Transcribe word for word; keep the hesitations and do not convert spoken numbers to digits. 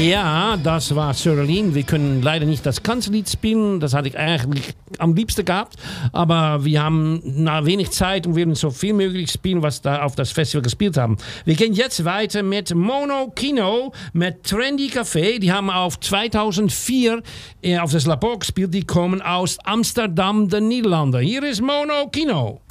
Ja, das war Sörlin. Wir können leider nicht das ganze Lied spielen. Das hatte ich eigentlich am liebsten gehabt. Aber wir haben na, wenig Zeit und werden so viel möglich spielen, was da auf das Festival gespielt haben. Wir gehen jetzt weiter mit Mono Kino, mit Trendy Café. Die haben auf zweitausendvier äh, auf das Labor gespielt. Die kommen aus Amsterdam, den Niederlanden. Hier ist Mono Kino.